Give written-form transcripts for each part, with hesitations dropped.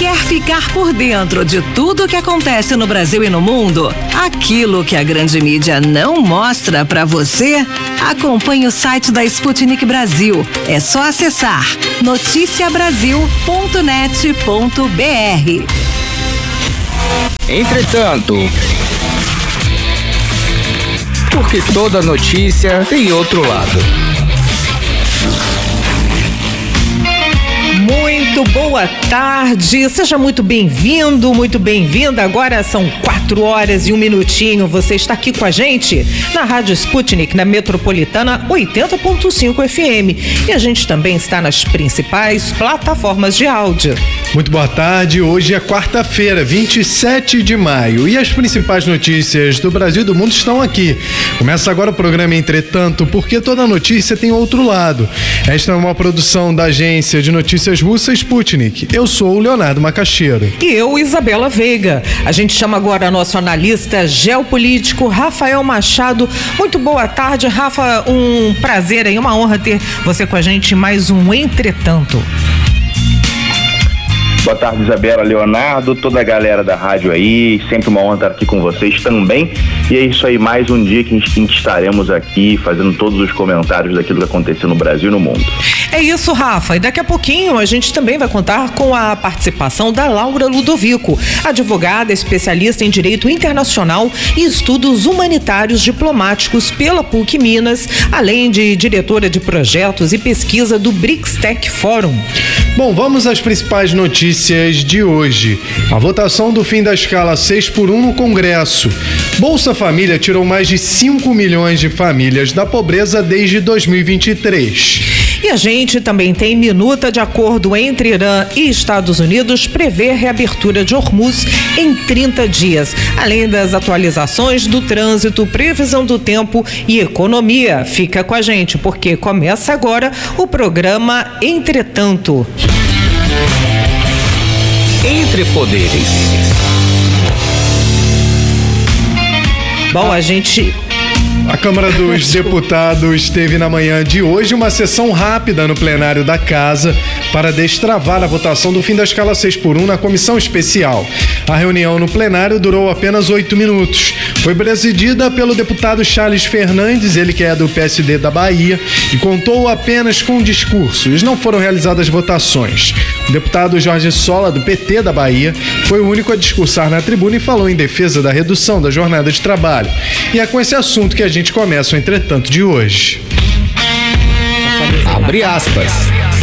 Quer ficar por dentro de tudo o que acontece no Brasil e no mundo? Aquilo que a grande mídia não mostra pra você? Acompanhe o site da Sputnik Brasil. É só acessar noticiabrasil.net.br. Entretanto, porque toda notícia tem outro lado. Muito boa tarde, seja muito bem-vindo, muito bem-vinda. Agora são 4h01. Você está aqui com a gente na Rádio Sputnik, na Metropolitana 80.5 FM. E a gente também está nas principais plataformas de áudio. Muito boa tarde, hoje é quarta-feira, 27 de maio. E as principais notícias do Brasil e do mundo estão aqui. Começa agora o programa Entretanto, porque toda notícia tem outro lado. Esta é uma produção da agência de notícias russa Sputnik. Eu sou o Leonardo Macaxeiro. E eu, Isabela Veiga. A gente chama agora nosso analista geopolítico, Rafael Machado. Muito boa tarde, Rafa. Um prazer e uma honra ter você com a gente em mais um Entretanto. Boa tarde, Isabela, Leonardo, toda a galera da rádio aí, sempre uma honra estar aqui com vocês também. E é isso aí, mais um dia que estaremos aqui fazendo todos os comentários daquilo que aconteceu no Brasil e no mundo. É isso, Rafa, e daqui a pouquinho a gente também vai contar com a participação da Laura Ludovico, advogada especialista em Direito Internacional e Estudos Humanitários Diplomáticos pela PUC Minas, além de diretora de projetos e pesquisa do BRICS Tech Forum. Bom, vamos às principais notícias de hoje. A votação do fim da escala 6x1 no Congresso. Bolsa Família tirou mais de 5 milhões de famílias da pobreza desde 2023. E a gente também tem minuta de acordo entre Irã e Estados Unidos prevê reabertura de Hormuz em 30 dias. Além das atualizações do trânsito, previsão do tempo e economia. Fica com a gente, porque começa agora o programa Entretanto. Entre poderes. Bom, A Câmara dos Deputados teve na manhã de hoje uma sessão rápida no plenário da Casa para destravar a votação do fim da escala 6x1 na comissão especial. A reunião no plenário durou apenas 8 minutos. Foi presidida pelo deputado Charles Fernandes, ele que é do PSD da Bahia, e contou apenas com discursos. Não foram realizadas votações. O deputado Jorge Sola, do PT da Bahia, foi o único a discursar na tribuna e falou em defesa da redução da jornada de trabalho. E é com esse assunto que a gente começa o Entretanto de hoje. Abre aspas.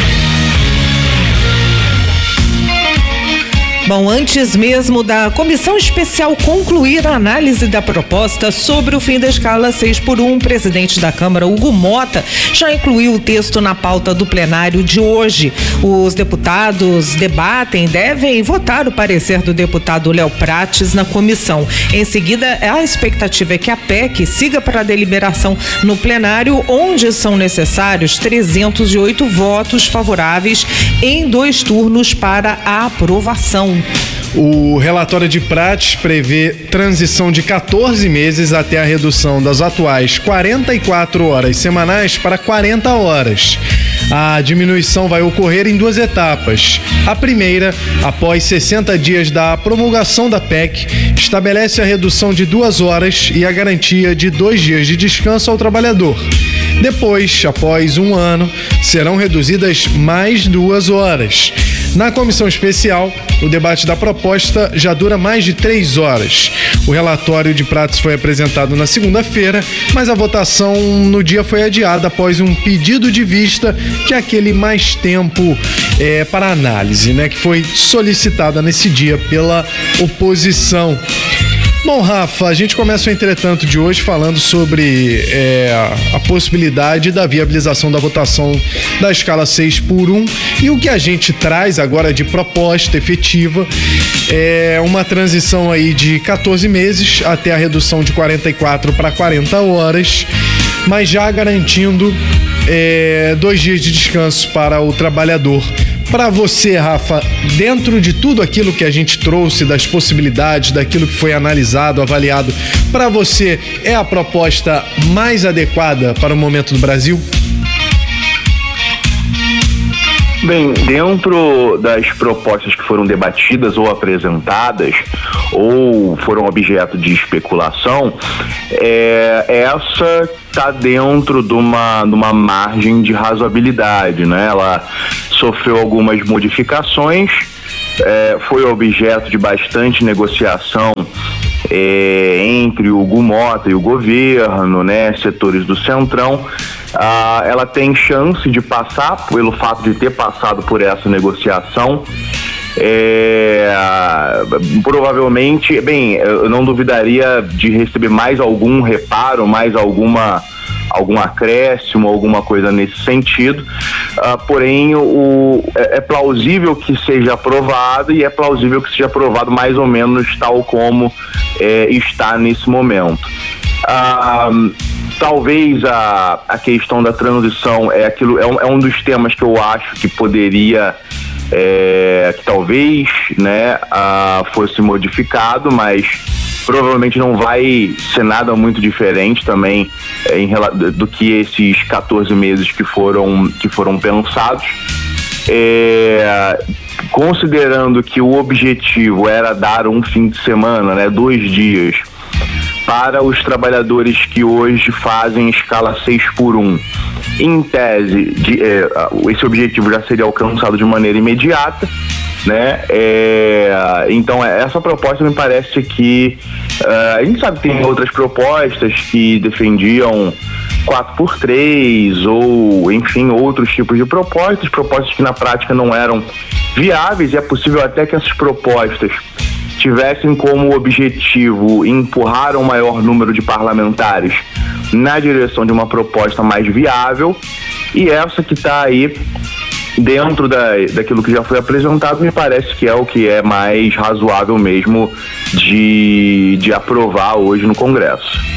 Bom, antes mesmo da comissão especial concluir a análise da proposta sobre o fim da escala 6x1, o presidente da Câmara, Hugo Mota, já incluiu o texto na pauta do plenário de hoje. Os deputados devem votar o parecer do deputado Léo Prates na comissão. Em seguida, a expectativa é que a PEC siga para a deliberação no plenário, onde são necessários 308 votos favoráveis em 2 turnos para a aprovação. O relatório de Prates prevê transição de 14 meses até a redução das atuais 44 horas semanais para 40 horas. A diminuição vai ocorrer em 2 etapas. A primeira, após 60 dias da promulgação da PEC, estabelece a redução de 2 horas e a garantia de 2 dias de descanso ao trabalhador. Depois, após 1 ano, serão reduzidas mais 2 horas. Na comissão especial, o debate da proposta já dura mais de 3 horas. O relatório de Prates foi apresentado na segunda-feira, mas a votação no dia foi adiada após um pedido de vista, que é aquele mais tempo para análise, né, que foi solicitada nesse dia pela oposição. Bom, Rafa, a gente começa o Entretanto de hoje falando sobre a possibilidade da viabilização da votação da escala 6x1, e o que a gente traz agora de proposta efetiva é uma transição aí de 14 meses até a redução de 44 para 40 horas, mas já garantindo 2 dias de descanso para o trabalhador. Para você, Rafa, dentro de tudo aquilo que a gente trouxe, das possibilidades, daquilo que foi analisado, avaliado, para você é a proposta mais adequada para o momento do Brasil? Bem, dentro das propostas que foram debatidas ou apresentadas ou foram objeto de especulação, essa está dentro de uma margem de razoabilidade, né? Ela sofreu algumas modificações, foi objeto de bastante negociação entre o Hugo Mota e o governo, né? Setores do Centrão. Ela tem chance de passar pelo fato de ter passado por essa negociação. Provavelmente, bem, eu não duvidaria de receber mais algum reparo, mais algum acréscimo, alguma coisa nesse sentido, porém é plausível que seja aprovado e é plausível que seja aprovado mais ou menos tal como está nesse momento. Talvez a questão da transição é um dos temas que eu acho que poderia, que talvez, né, fosse modificado, mas provavelmente não vai ser nada muito diferente também do que esses 14 meses que foram pensados. Considerando que o objetivo era dar um fim de semana, né, 2 dias, para os trabalhadores que hoje fazem escala 6x1. Em tese, esse objetivo já seria alcançado de maneira imediata, né? Então, essa proposta me parece que... a gente sabe que tem outras propostas que defendiam 4x3 ou, enfim, outros tipos de propostas que na prática não eram viáveis, e é possível até que essas propostas tivessem como objetivo empurrar um maior número de parlamentares na direção de uma proposta mais viável, e essa que está aí dentro daquilo que já foi apresentado me parece que é o que é mais razoável mesmo de aprovar hoje no Congresso.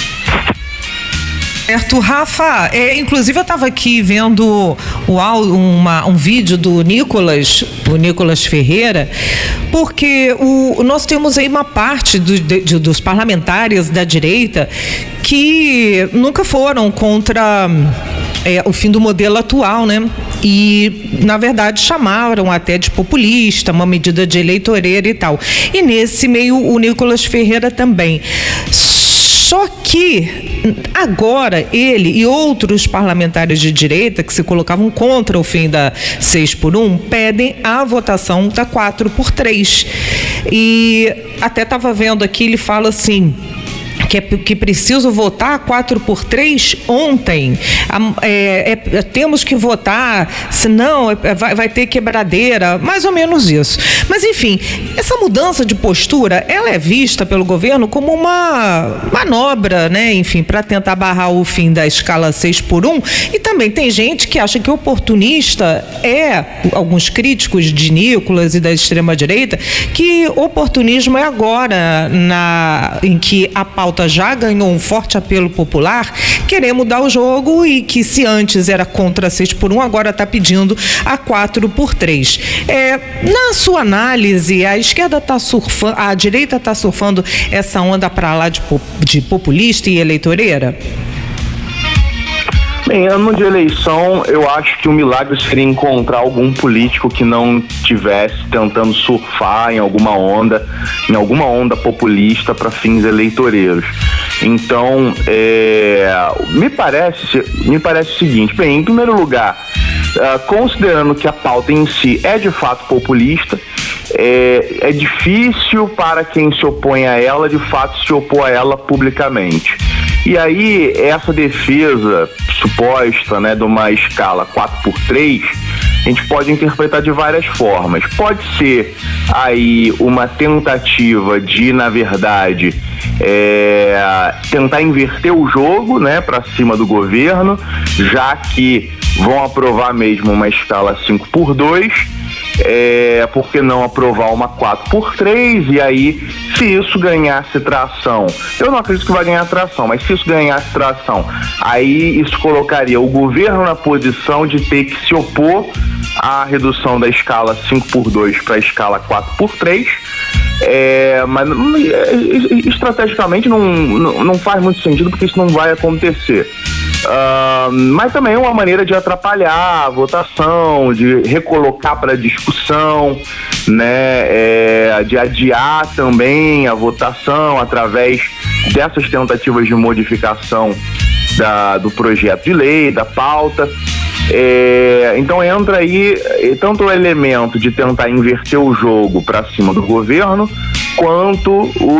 Certo, Rafa, inclusive eu estava aqui vendo um vídeo do Nicolas Ferreira, porque nós temos aí uma parte dos parlamentares da direita que nunca foram contra o fim do modelo atual, né? E, na verdade, chamaram até de populista, uma medida de eleitoreira e tal. E nesse meio, o Nicolas Ferreira também. Só que agora ele e outros parlamentares de direita que se colocavam contra o fim da 6x1 pedem a votação da 4x3. E até estava vendo aqui, ele fala assim... Que preciso votar 4x3 ontem. Temos que votar, senão vai ter quebradeira, mais ou menos isso. Mas, enfim, essa mudança de postura, ela é vista pelo governo como uma manobra, né? Enfim, para tentar barrar o fim da escala 6x1. E também tem gente que acha que oportunista alguns críticos de Nicolas e da extrema-direita, que oportunismo é agora, em que a pauta já ganhou um forte apelo popular, querer mudar o jogo, e que se antes era contra 6x1, agora está pedindo a 4x3. Na sua análise, a esquerda está surfando, a direita está surfando essa onda para lá de populista e eleitoreira? Bem, ano de eleição, eu acho que o milagre seria encontrar algum político que não estivesse tentando surfar em alguma onda populista para fins eleitoreiros. Então, me parece o seguinte: bem, em primeiro lugar, considerando que a pauta em si é de fato populista, é difícil para quem se opõe a ela, de fato, se opor a ela publicamente. E aí, essa defesa suposta, né, de uma escala 4x3, a gente pode interpretar de várias formas. Pode ser aí uma tentativa de, na verdade, tentar inverter o jogo, né, para cima do governo, já que vão aprovar mesmo uma escala 5x2. Por que não aprovar uma 4x3? E aí, se isso ganhasse tração, eu não acredito que vai ganhar tração, mas se isso ganhasse tração, aí isso colocaria o governo na posição de ter que se opor à redução da escala 5x2 para a escala 4x3. Mas estrategicamente não faz muito sentido, porque isso não vai acontecer. Mas também é uma maneira de atrapalhar a votação, de recolocar para discussão, né, de adiar também a votação através dessas tentativas de modificação do projeto de lei, da pauta. Então entra aí tanto o elemento de tentar inverter o jogo para cima do governo, quanto o